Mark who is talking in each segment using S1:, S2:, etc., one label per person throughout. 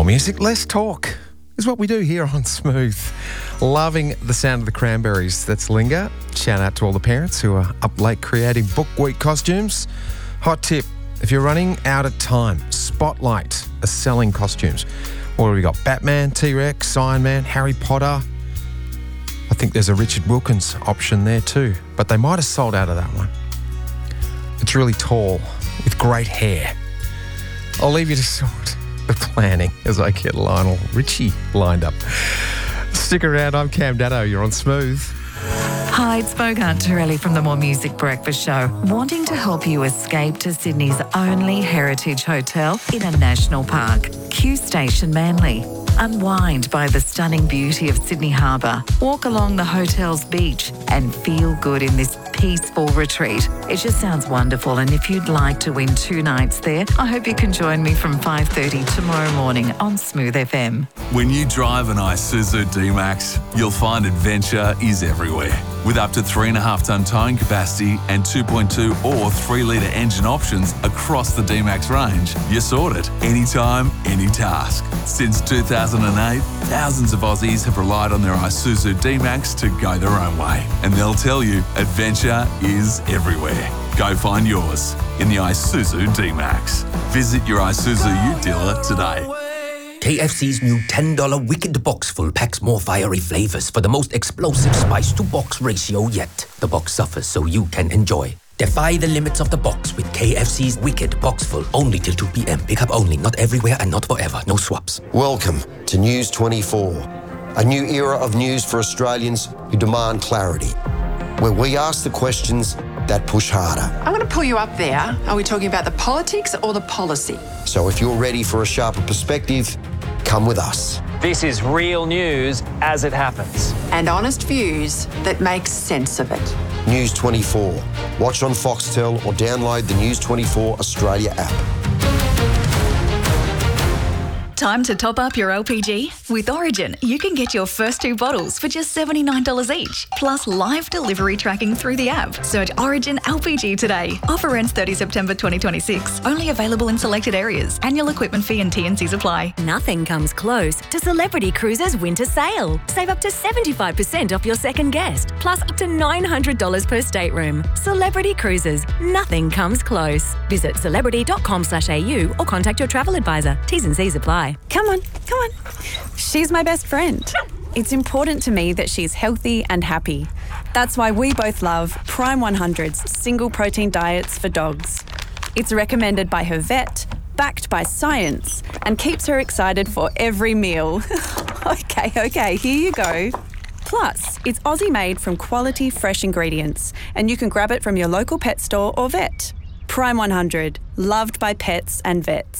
S1: music, less talk is what we do here on Smooth. Loving the sound of the Cranberries. That's Linger. Shout out to all the parents who are up late creating book week costumes. Hot tip, if you're running out of time, Spotlight are selling costumes. What have we got? Batman, T-Rex, Iron Man, Harry Potter. I think there's a Richard Wilkins option there too, but they might have sold out of that one. It's really tall with great hair. I'll leave you to sort the planning as I get Lionel Richie lined up. Stick around, I'm Cam Dado, you're on Smooth.
S2: Hi, it's Bogart Torelli from the More Music Breakfast Show. Wanting to help you escape to Sydney's only heritage hotel in a national park, Q Station Manly. Unwind by the stunning beauty of Sydney Harbour. Walk along the hotel's beach and feel good in this peaceful retreat. It just sounds wonderful, and if you'd like to win 2 nights there, I hope you can join me from 5:30 tomorrow morning on Smooth FM.
S3: When you drive an Isuzu D-Max, you'll find adventure is everywhere. With up to 3.5-tonne towing capacity and 2.2 or 3-litre engine options across the D-Max range, you're sorted. Anytime, any task. Since 2008, thousands of Aussies have relied on their Isuzu D-Max to go their own way. And they'll tell you, adventure is everywhere. Go find yours in the Isuzu D-Max. Visit your Isuzu U dealer today.
S4: KFC's new $10 Wicked Box Full packs more fiery flavours for the most explosive spice-to-box ratio yet. The box suffers so you can enjoy. Defy the limits of the box with KFC's Wicked Box Full. Only till 2 p.m. Pick up only. Not everywhere and not forever. No swaps.
S5: Welcome to News 24, a new era of news for Australians who demand clarity, where we ask the questions that push harder.
S6: I'm going to pull you up there. Are we talking about the politics or the policy?
S5: So if you're ready for a sharper perspective, come with us.
S7: This is real news as it happens.
S6: And honest views that make sense of it.
S5: News 24. Watch on Foxtel or download the News 24 Australia app.
S8: Time to top up your LPG? With Origin, you can get your first 2 bottles for just $79 each, plus live delivery tracking through the app. Search Origin LPG today. Offer ends 30 September 2026. Only available in selected areas. Annual equipment fee and T&Cs apply.
S9: Nothing comes close to Celebrity Cruises winter sale. Save up to 75% off your second guest, plus up to $900 per stateroom. Celebrity Cruises. Nothing comes close. Visit celebrity.com/au or contact your travel advisor. T's and C's apply.
S10: Come on. She's my best friend. It's important to me that she's healthy and happy. That's why we both love Prime 100's single protein diets for dogs. It's recommended by her vet, backed by science, and keeps her excited for every meal. Okay, here you go. Plus, it's Aussie made from quality fresh ingredients, and you can grab it from your local pet store or vet. Prime 100, loved by pets and vets.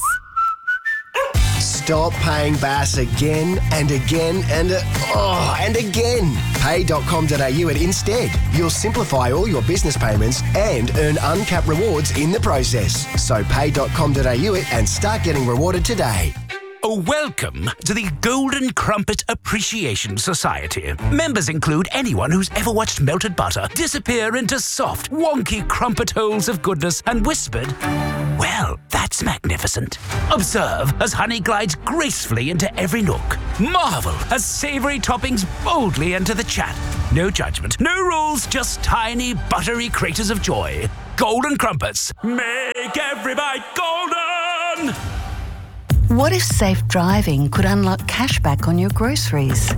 S11: Stop paying Bass again and again and again. Pay.com.au and instead, you'll simplify all your business payments and earn uncapped rewards in the process. So pay.com.au and start getting rewarded today.
S12: Welcome to the Golden Crumpet Appreciation Society. Members include anyone who's ever watched melted butter disappear into soft, wonky crumpet holes of goodness and whispered, "Well, that's magnificent." Observe as honey glides gracefully into every nook. Marvel as savoury toppings boldly enter the chat. No judgment, no rules, just tiny, buttery craters of joy. Golden Crumpets. Make every bite golden!
S13: What if safe driving could unlock cashback on your groceries?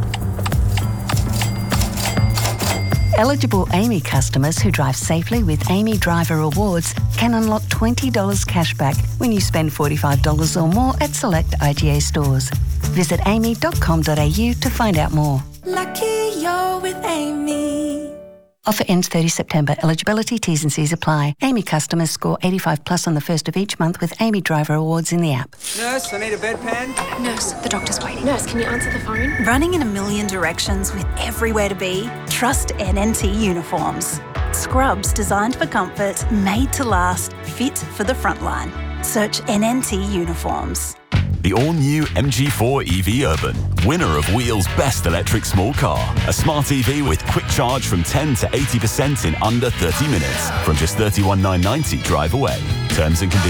S13: Eligible AAMI customers who drive safely with AAMI Driver Rewards can unlock $20 cashback when you spend $45 or more at select IGA stores. Visit aami.com.au to find out more.
S14: Lucky you're with AAMI.
S13: Offer ends 30 September. Eligibility, T's and C's apply. AAMI customers score 85 plus on the first of each month with AAMI Driver Awards in the app.
S15: Nurse, I need a bedpan.
S16: Nurse, the doctor's waiting. Nurse, can you answer the phone?
S17: Running in a million directions with everywhere to be? Trust NNT Uniforms. Scrubs designed for comfort, made to last, fit for the frontline. Search NNT Uniforms.
S18: The all-new MG4 EV Urban, winner of Wheel's Best Electric Small Car. A smart EV with quick charge from 10 to 80% in under 30 minutes. From just $31,990 drive away. Terms and conditions